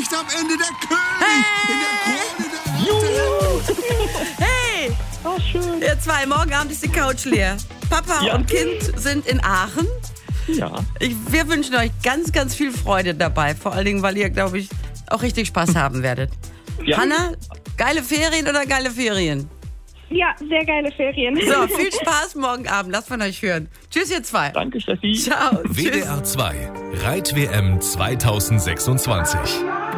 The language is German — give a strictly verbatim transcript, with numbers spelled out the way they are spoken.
Licht am Ende, der König! Hey. In der Krone der Hey, Oh, schön. ihr zwei, morgen Abend ist die Couch leer. Papa Ja. und Kind sind in Aachen. Ja. Ich, wir wünschen euch ganz, ganz viel Freude dabei. Vor allen Dingen, weil ihr, glaube ich, auch richtig Spaß haben werdet. Ja. Hanna, geile Ferien oder geile Ferien? Ja, sehr geile Ferien. So, viel Spaß morgen Abend. Lasst von euch hören. Tschüss, ihr zwei. Danke, Steffi. Ciao. W D R Tschüss. zwei Reit-W M zweitausendsechsundzwanzig.